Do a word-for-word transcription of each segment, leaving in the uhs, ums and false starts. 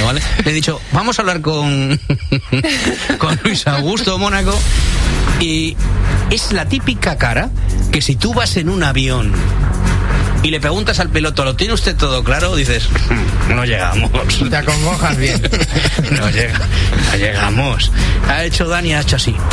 Antonio, ¿vale? Le he dicho, vamos a hablar con, con Luis Augusto Mónaco, y es la típica cara que si tú vas en un avión y le preguntas al piloto, ¿lo tiene usted todo claro? Dices, no llegamos. Te acongojas bien. No llega, no llegamos. Ha hecho Dani, ha hecho así.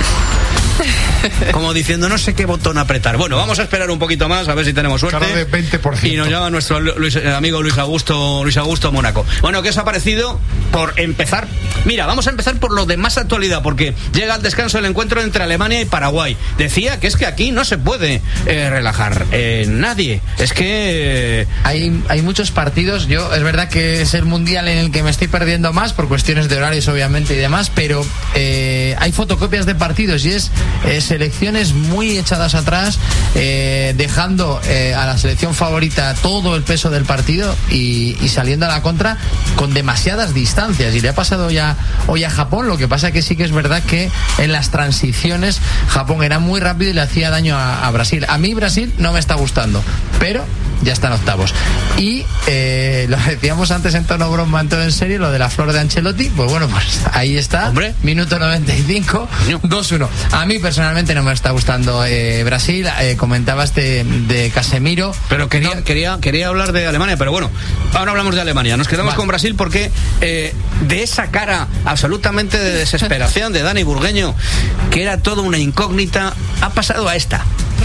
Como diciendo, no sé qué botón apretar. Bueno, vamos a esperar un poquito más, a ver si tenemos suerte. Cara de veinte por ciento. Y nos llama nuestro Luis, eh, amigo Luis Augusto Luis Augusto Mónaco. Bueno, ¿qué os ha parecido? Por empezar, mira, vamos a empezar por lo de más actualidad, porque llega al descanso el encuentro entre Alemania y Paraguay. Decía que es que aquí no se puede eh, relajar eh, nadie. Es que... Eh... Hay, hay muchos partidos. Yo, es verdad que es el mundial en el que me estoy perdiendo más, por cuestiones de horarios, obviamente, y demás, pero eh, hay fotocopias de partidos y es... es selecciones muy echadas atrás, eh, dejando eh, a la selección favorita todo el peso del partido y, y saliendo a la contra con demasiadas distancias. Y le ha pasado ya hoy a Japón. Lo que pasa que sí que es verdad que en las transiciones Japón era muy rápido y le hacía daño a, a Brasil. A mí Brasil no me está gustando, pero ya están octavos. Y eh, lo decíamos antes en tono broma, en todo en serio, lo de la flor de Ancelotti. Pues bueno, pues ahí está. Hombre. Minuto noventa y cinco, dos uno. A mí personalmente no me está gustando eh, Brasil. Eh, comentabas de, de Casemiro. Pero quería, no. quería, quería hablar de Alemania, pero bueno, ahora hablamos de Alemania. Nos quedamos vale. con Brasil porque eh, de esa cara absolutamente de desesperación de Dani Burgueño, que era toda una incógnita, ha pasado a esta.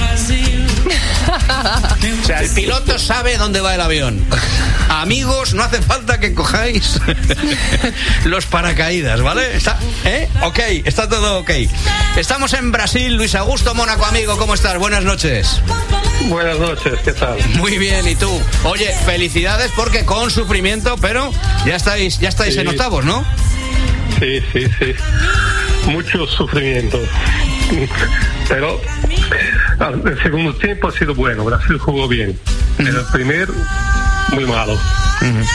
O sea, el piloto sabe dónde va el avión. Amigos, no hace falta que cojáis los paracaídas, ¿vale? Está, ¿eh? Ok, está todo ok. Estamos en Brasil. Luis Augusto Mónaco, amigo, ¿cómo estás? Buenas noches. Buenas noches, ¿qué tal? Muy bien, ¿y tú? Oye, felicidades porque con sufrimiento, pero ya estáis, ya estáis sí. en octavos, ¿no? Sí, sí, sí. Mucho sufrimiento. Pero el segundo tiempo ha sido bueno. Brasil jugó bien. Uh-huh. El primer, muy malo. Uh-huh.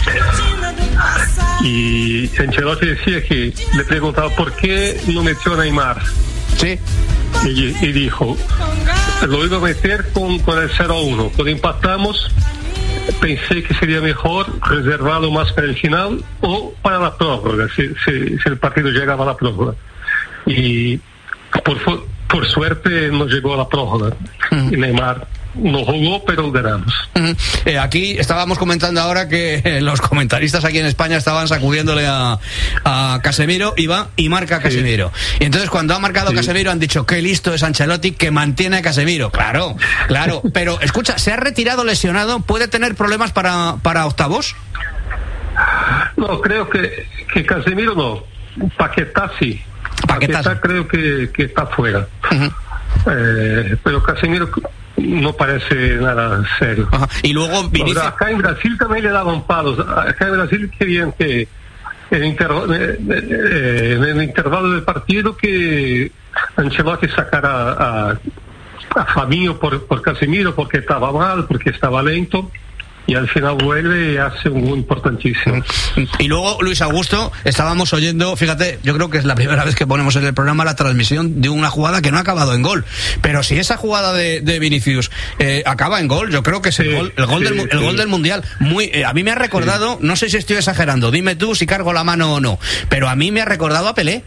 Y Ancelotti decía que le preguntaba por qué no metió a Neymar. Sí. Y, y dijo, lo iba a meter con, con el cero a uno. Cuando empatamos, pensé que sería mejor reservarlo más para el final o para la prórroga, si, si, si el partido llegaba a la prórroga. Y por, por suerte no llegó a la prórroga. Uh-huh. Y Neymar no jugó, pero ganamos. Uh-huh. Eh, aquí estábamos comentando ahora que eh, los comentaristas aquí en España estaban sacudiéndole a, a Casemiro y va y marca a Casemiro. Sí. Y entonces cuando ha marcado sí. Casemiro han dicho qué listo es Ancelotti que mantiene a Casemiro. Claro, claro. Pero escucha, se ha retirado lesionado, ¿puede tener problemas para, para octavos? No, creo que, que Casemiro no. Paquetá sí. Paquetá, Paquetá creo que, que está fuera. Uh-huh. Eh, pero Casemiro no parece nada serio. Ajá. Y luego Vinicius... Acá en Brasil también le daban palos. Acá en Brasil querían que en, inter... en el intervalo del partido que Ancelotti sacara a, a Fabinho por, por Casemiro porque estaba mal, porque estaba lento. Y al final vuelve y hace un gol importantísimo. Y luego, Luis Augusto, estábamos oyendo, fíjate, yo creo que es la primera vez que ponemos en el programa la transmisión de una jugada que no ha acabado en gol. Pero si esa jugada de, de Vinicius eh, acaba en gol, yo creo que es sí, el gol, el gol, sí, del, el sí. gol del Mundial. Muy, eh, a mí me ha recordado, sí. no sé si estoy exagerando, dime tú si cargo la mano o no, pero a mí me ha recordado a Pelé.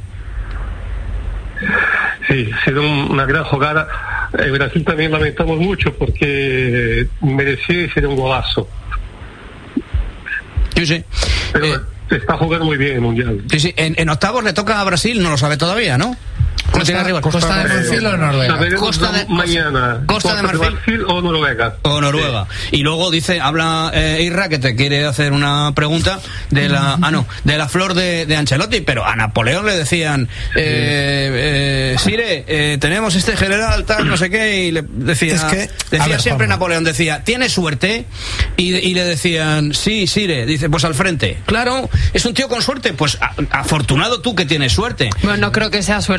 Sí, ha sido una gran jugada. En Brasil también lamentamos mucho porque merecía y sería un golazo. Sí, sí. Pero eh, está jugando muy bien el Mundial. Sí, sí. En, en octavos le toca a Brasil, no lo sabe todavía, ¿no? Costa, Costa, Costa de Marfil o Noruega. Costa de mañana. Costa de Marfil. Marfil o Noruega. O Noruega. Sí. Y luego dice, habla eh, Irra que te quiere hacer una pregunta de la, ah no, de la flor de, de Ancelotti, pero a Napoleón le decían, eh, eh, Sire, eh, tenemos este general tal, no sé qué, y le decía, es que, decía ver, siempre Juan. Napoleón decía, tiene suerte, y, y le decían, sí, Sire, dice, pues al frente. Claro, es un tío con suerte, pues a, afortunado tú que tienes suerte. Bueno, no creo que sea suerte. No, no,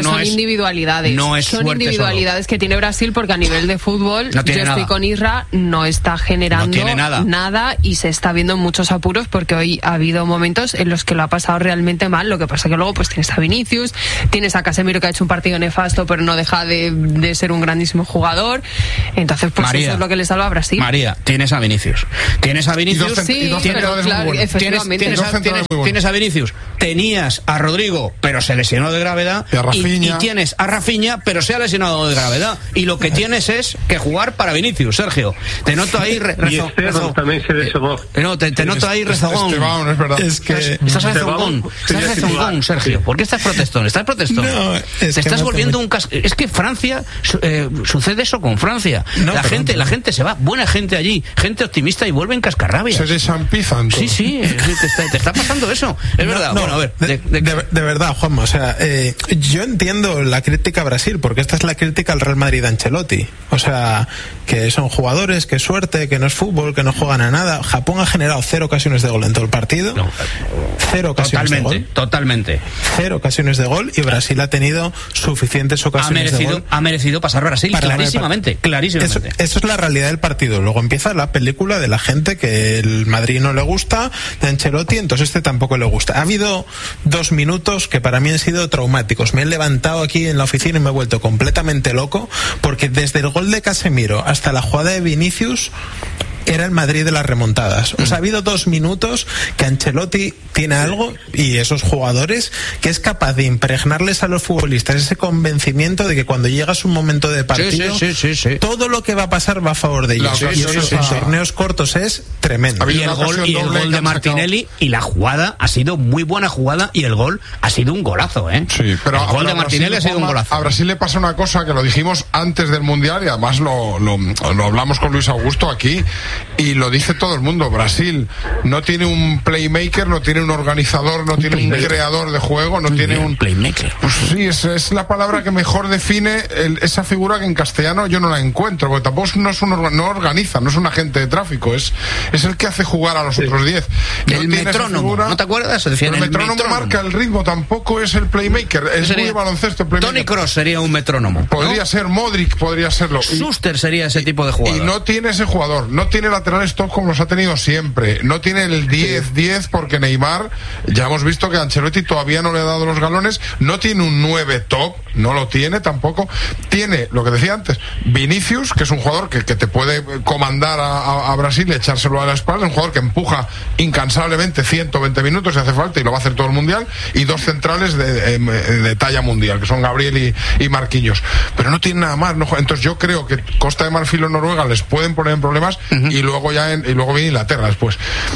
no son es, individualidades. No es son individualidades solo. Que tiene Brasil, porque a nivel de fútbol, no yo estoy nada. con Isra, no está generando no nada. nada y se está viendo muchos apuros, porque hoy ha habido momentos en los que lo ha pasado realmente mal. Lo que pasa que luego pues tienes a Vinicius, tienes a Casemiro, que ha hecho un partido nefasto, pero no deja de, de ser un grandísimo jugador. Entonces, pues María, eso es lo que le salva a Brasil. María, tienes a Vinicius. Tienes a Vinicius. Dos, sí, dos pero claro, efectivamente. Tienes, tienes, a, tienes, tienes a Vinicius. Tenías a Rodrigo, pero se lesionó de gravedad. Y, a y, y tienes a Rafinha, pero se ha lesionado de gravedad. Y lo que tienes es que jugar para Vinicius, Sergio. Te noto ahí re, rezo, rezo, también se lesionó. Eh, no, te, te noto ahí rezagón. Esteban, es verdad. Es que estás rezongón, estás rezongón, Sergio. ¿Por qué estás protestón? ¿Estás protestón? No, es te que estás no volviendo un cas... Es que Francia eh, sucede eso con Francia. No, la gente, no. la gente se va, buena gente allí, gente optimista y vuelven cascarrabias. Se desampizan. Sí, sí, te está, te está pasando eso. Es no, verdad. No, bueno, a ver. De, de, de, de verdad, Juanma, o sea, eh, yo entiendo la crítica a Brasil, porque esta es la crítica al Real Madrid de Ancelotti. O sea, que son jugadores, que suerte, que no es fútbol, que no juegan a nada. Japón ha generado cero ocasiones de gol en todo el partido. No, cero ocasiones totalmente, de gol. Totalmente. Cero ocasiones de gol, y Brasil ha tenido suficientes ocasiones ha merecido, de gol. Ha merecido pasar Brasil para clarísimamente. clarísimamente. Eso, eso es la realidad del partido. Luego empieza la película de la gente que el Madrid no le gusta, de Ancelotti, entonces este tampoco le gusta. Ha habido dos minutos que para mí han sido traumáticos. Me he levantado aquí en la oficina y me he vuelto completamente loco, porque desde el gol de Casemiro hasta la jugada de Vinicius era el Madrid de las remontadas. O sea, ha habido dos minutos que Ancelotti tiene algo, y esos jugadores, que es capaz de impregnarles a los futbolistas ese convencimiento de que cuando llegas un momento de partido, sí, sí, sí, sí, sí. todo lo que va a pasar va a favor de ellos. Sí, y sí, eso sí, en sí. torneos cortos es tremendo. Y el gol, y el gol de Martinelli, y la jugada ha sido muy buena jugada, y el gol ha sido un golazo, ¿eh? Sí, pero el gol de Martinelli Brasil, ha sido un golazo. A Brasil le pasa una cosa que lo dijimos antes del Mundial, y además lo, lo, lo hablamos con Luis Augusto aquí, y lo dice todo el mundo. Brasil no tiene un playmaker, no tiene un organizador, no un tiene playmaker. un creador de juego, no Muy tiene bien, un playmaker. Pues sí, es, es la palabra que mejor define el, esa figura, que en castellano yo no la encuentro, porque tampoco no es un no organiza, no es un agente de tráfico, es es el que hace jugar a los sí. otros diez. No el metrónomo, figura, ¿no te acuerdas? Se decía, el, el metrónomo, metrónomo marca el ritmo, tampoco es el playmaker, es sería, muy baloncesto el playmaker. Toni Kroos sería un metrónomo. Podría ¿no? ser Modric, podría serlo. Schuster sería ese tipo de jugador. Y no tiene ese jugador, no tiene laterales top como los ha tenido siempre, no tiene el diez diez, porque Neymar, ya hemos visto que Ancelotti todavía no le ha dado los galones, no tiene un nueve top, no lo tiene tampoco, tiene, lo que decía antes, Vinicius, que es un jugador que, que te puede comandar a, a, a Brasil y echárselo a la espalda, un jugador que empuja incansablemente ciento veinte minutos si hace falta, y lo va a hacer todo el Mundial, y dos centrales de, de, de talla mundial, que son Gabriel y, y Marquinhos, pero no tiene nada más, no, entonces yo creo que Costa de Marfil o Noruega les pueden poner en problemas, uh-huh. y luego ya en, y luego viene Inglaterra después.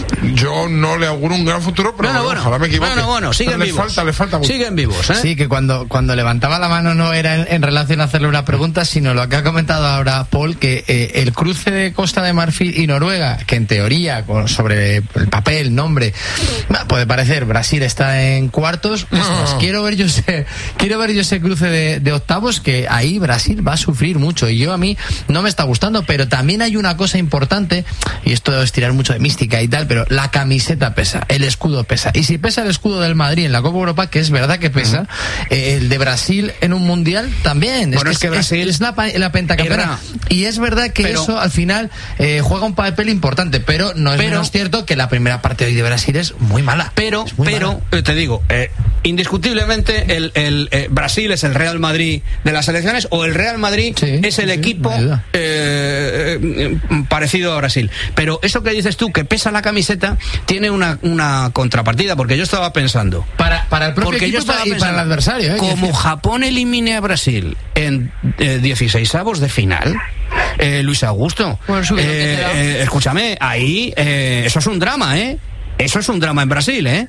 Yo no le auguro un gran futuro, pero bueno, bueno, ojalá me equivoque. Bueno, bueno, siguen le vivos. falta, le falta mucho. Siguen vivos, ¿eh? Sí, que cuando, cuando levantaba la mano no era en, en relación a hacerle una pregunta, sino lo que ha comentado ahora Paul, que eh, el cruce de Costa de Marfil y Noruega, que en teoría, con, sobre el papel, nombre, puede parecer Brasil está en cuartos, pues, no. pues, quiero ver yo ese, quiero ver yo ese cruce de, de octavos, que ahí Brasil va a sufrir mucho, y yo a mí no me está gustando, pero también hay una cosa importante, y esto es tirar mucho de mística y tal, pero la camiseta pesa, el escudo pesa, y si pesa el escudo del Madrid en la Copa Europa, que es verdad que pesa, uh-huh. eh, el de Brasil en un mundial también, bueno, es, es que, es Brasil es, es la, la pentacampeona, y es verdad que pero, eso al final eh, juega un papel importante, pero no es pero, menos cierto que la primera parte hoy de Brasil es muy mala, pero muy pero mala. te digo, eh, indiscutiblemente el, el eh, Brasil es el Real Madrid de las selecciones, o el Real Madrid sí, es el sí, equipo eh, eh, parecido a Brasil, pero eso que dices tú, que pesa la camiseta, tiene una, una contrapartida, porque yo estaba pensando para, para el propio porque equipo yo estaba y pensando, para el adversario, ¿eh? como Japón elimine a Brasil en eh, dieciseisavos de final, eh, Luis Augusto, bueno, eh, eh, escúchame, ahí eh, eso es un drama, ¿eh? Eso es un drama en Brasil, ¿eh?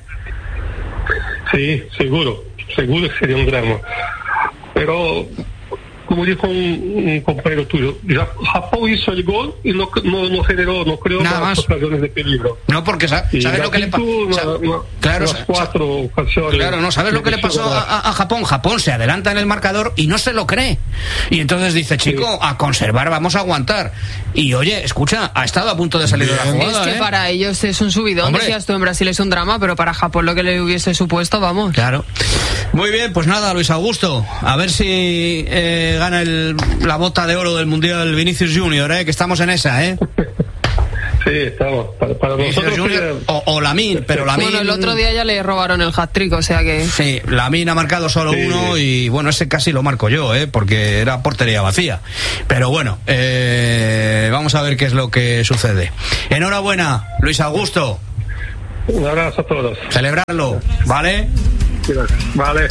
Sí, seguro, seguro que sería un drama, pero como dijo un, un compañero tuyo, Japón hizo el gol y no, no, no generó, no creó nada más ocasiones de peligro. No, porque sa- ¿sabes lo que le pasa? No, no. Claro, unas cuatro ocasiones. Claro, no, ¿sabes lo que le pasó a, a Japón? Japón se adelanta en el marcador y no se lo cree. Y entonces dice, chico, sí. a conservar, vamos a aguantar. Y oye, escucha, ha estado a punto de salir de la jugada. Es que ¿eh? para ellos es un subidón, Hombre. decías tú, en Brasil es un drama, pero para Japón lo que le hubiese supuesto, vamos. Claro. Muy bien, pues nada, Luis Augusto, a ver si eh, gana el, la bota de oro del Mundial Vinicius Junior, ¿eh? Que estamos en esa, ¿eh? Sí, estamos. Para, para nosotros Junior, o, o Lamine, pero Lamine... Bueno, el otro día ya le robaron el hat-trick, o sea que... Sí, Lamine ha marcado solo sí. uno y bueno, ese casi lo marco yo, ¿eh? Porque era portería vacía. Pero bueno, eh, vamos a ver qué es lo que sucede. Enhorabuena, Luis Augusto. Un abrazo a todos. Celebrarlo, ¿vale? Vale.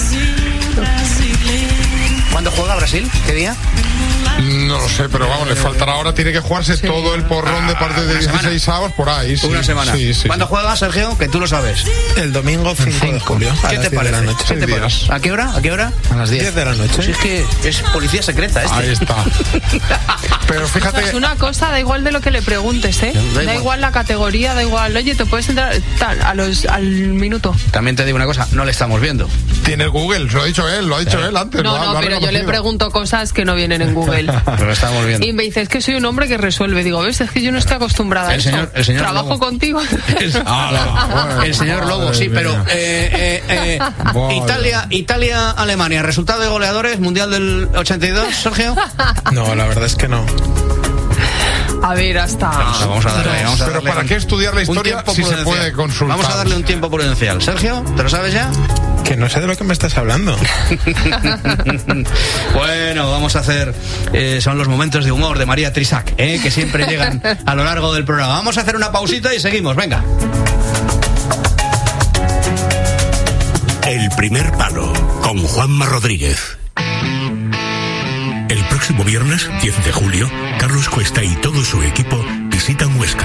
¿Cuándo juega Brasil? ¿Qué día? No lo sé, pero vamos, le faltará ahora, tiene que jugarse sí. todo el porrón ah, de parte de dieciséis avos por ahí. Sí. Una semana. Sí, sí. ¿Cuándo juega, Sergio? Que tú lo sabes. El domingo cinco de julio. ¿Qué te parece? Noche. ¿Qué te parece? ¿A qué hora? ¿A qué hora? A las diez de la noche. Pues es que es policía secreta este. Ahí está. Pero fíjate... Es una cosa, da igual de lo que le preguntes, ¿eh? Da igual, da igual la categoría, da igual. Oye, te puedes entrar tal, a los, al minuto. También te digo una cosa, no le estamos viendo. Tiene Google, lo ha dicho él, lo ha dicho claro. él antes. No, lo ha, no, lo ha pero yo le pregunto cosas que no vienen en Google. Lo estamos viendo. Y me dice, es que soy un hombre que resuelve. Digo, ves, es que yo no estoy acostumbrada el a señor, eso. El señor Trabajo Lobo. contigo. El, ah, bueno, el señor Lobo, sí, pero eh, eh, eh, Italia, Italia, Alemania, resultado de goleadores, Mundial del ochenta y dos, Sergio. No, la verdad es que no. A ver, hasta... Vamos, vamos a darle, vamos a Pero darle ¿para qué estudiar la historia si se puede consultar? Vamos a darle un tiempo prudencial. Sergio, ¿te lo sabes ya? Que no sé de lo que me estás hablando. Bueno, vamos a hacer... Eh, son los momentos de humor de María Trisac, eh, que siempre llegan a lo largo del programa. Vamos a hacer una pausita y seguimos, venga. El primer palo, con Juanma Rodríguez. El próximo viernes, diez de julio, Carlos Cuesta y todo su equipo visitan Huesca.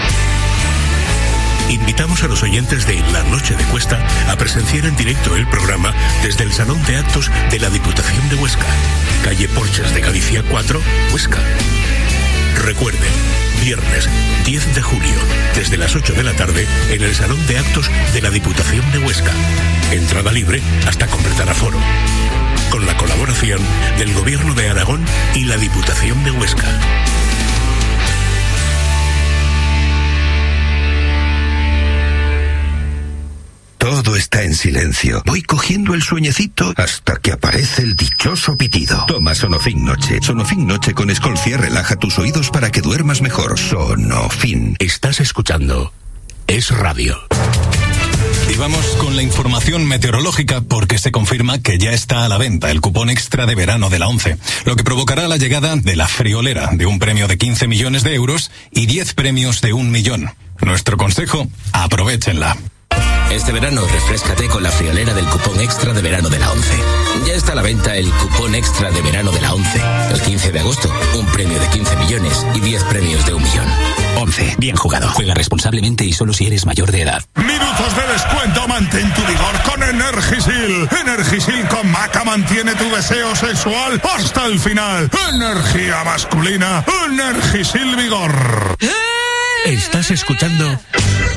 Invitamos a los oyentes de La Noche de Cuesta a presenciar en directo el programa desde el Salón de Actos de la Diputación de Huesca, calle Porches de Galicia cuatro, Huesca. Recuerden, viernes diez de julio, desde las ocho de la tarde, en el Salón de Actos de la Diputación de Huesca. Entrada libre hasta completar aforo. Con la colaboración del Gobierno de Aragón y la Diputación de Huesca. Todo está en silencio. Voy cogiendo el sueñecito hasta que aparece el dichoso pitido. Toma Sonofin Noche. Sonofin Noche con Escolcia relaja tus oídos para que duermas mejor. Sonofin. Estás escuchando Es Radio. Y vamos con la información meteorológica porque se confirma que ya está a la venta el cupón extra de verano de la ONCE, lo que provocará la llegada de la friolera de un premio de quince millones de euros y diez premios de un millón. Nuestro consejo, aprovéchenla. Este verano refréscate con la friolera del cupón extra de verano de la ONCE. Ya está a la venta el cupón extra de verano de la ONCE. El quince de agosto, un premio de quince millones y diez premios de un millón. ONCE, bien jugado. Juega responsablemente y solo si eres mayor de edad. Minutos de descuento, mantén tu vigor con Energisil. Energisil con maca mantiene tu deseo sexual hasta el final. Energía masculina, Energisil Vigor. Estás escuchando